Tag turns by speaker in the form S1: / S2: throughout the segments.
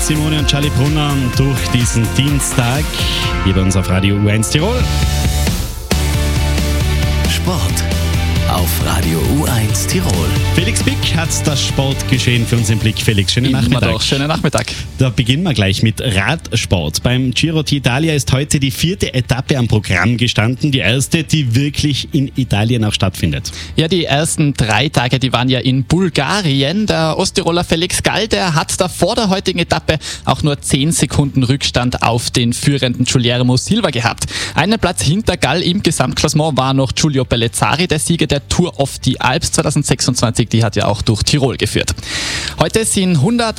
S1: Simone und Charlie Brunner durch diesen Dienstag hier bei uns auf Radio U1 Tirol.
S2: Sport auf Radio U1 Tirol.
S1: Felix Pick hat das Sportgeschehen für uns im Blick. Felix, schönen Nachmittag.
S3: Doch, schönen Nachmittag.
S1: Da beginnen wir gleich mit Radsport. Beim Giro d'Italia ist heute die 4. Etappe am Programm gestanden. Die erste, die wirklich in Italien auch stattfindet.
S3: Ja, die ersten 3 Tage, die waren ja in Bulgarien. Der Osttiroler Felix Gall, der hat da vor der heutigen Etappe auch nur 10 Sekunden Rückstand auf den führenden Guillermo Silva gehabt. Einen Platz hinter Gall im Gesamtklassement war noch Giulio Pellizzari, der Sieger der Tour of the Alps 2026, die hat ja auch durch Tirol geführt. Heute sind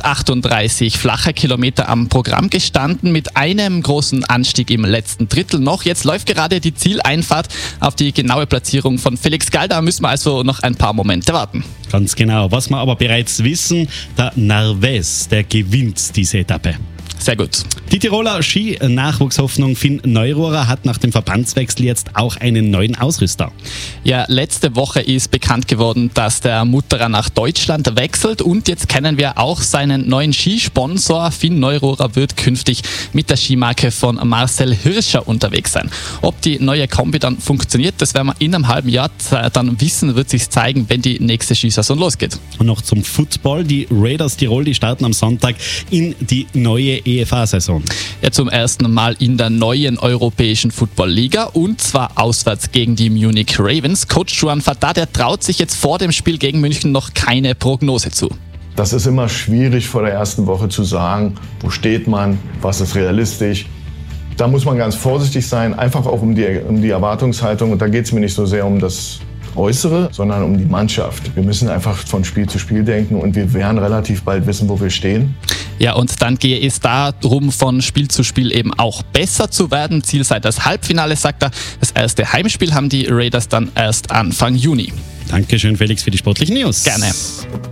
S3: 138 flache Kilometer am Programm gestanden, mit einem großen Anstieg im letzten Drittel noch. Jetzt läuft gerade die Zieleinfahrt. Auf die genaue Platzierung von Felix Gall, da müssen wir also noch ein paar Momente warten.
S1: Ganz genau. Was wir aber bereits wissen, der Narvaez, der gewinnt diese Etappe.
S3: Sehr gut.
S1: Die Tiroler Ski-Nachwuchshoffnung Finn Neururer hat nach dem Verbandswechsel jetzt auch einen neuen Ausrüster.
S3: Ja, letzte Woche ist bekannt geworden, dass der Mutterer nach Deutschland wechselt und jetzt kennen wir auch seinen neuen Skisponsor. Finn Neururer wird künftig mit der Skimarke von Marcel Hirscher unterwegs sein. Ob die neue Kombi dann funktioniert, das werden wir in einem halben Jahr dann wissen, wird sich zeigen, wenn die nächste Skisaison losgeht.
S1: Und noch zum Football. Die Raiders Tirol, die starten am Sonntag in die neue EFA-Saison.
S3: Ja, zum ersten Mal in der neuen europäischen Football-Liga und zwar auswärts gegen die Munich Ravens. Coach Juan Fatah, der traut sich jetzt vor dem Spiel gegen München noch keine Prognose zu.
S4: Das ist immer schwierig vor der ersten Woche zu sagen, wo steht man, was ist realistisch. Da muss man ganz vorsichtig sein, einfach auch um die Erwartungshaltung. Und da geht es mir nicht so sehr um das Äußere, sondern um die Mannschaft. Wir müssen einfach von Spiel zu Spiel denken und wir werden relativ bald wissen, wo wir stehen.
S3: Ja, und dann gehe es darum, von Spiel zu Spiel eben auch besser zu werden. Ziel sei das Halbfinale, sagt er. Das erste Heimspiel haben die Raiders dann erst Anfang Juni.
S1: Dankeschön, Felix, für die sportlichen News.
S3: Gerne.